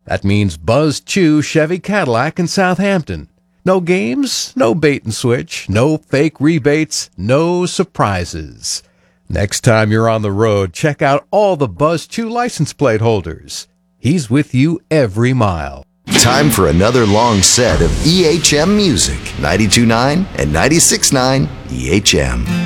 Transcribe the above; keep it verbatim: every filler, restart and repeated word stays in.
That means Buzz Chew Chevy Cadillac in Southampton. No games, no bait and switch, no fake rebates, no surprises. Next time you're on the road, check out all the Buzz Chew license plate holders. He's with you every mile. Time for another long set of E H M music. ninety-two point nine and ninety-six point nine E H M.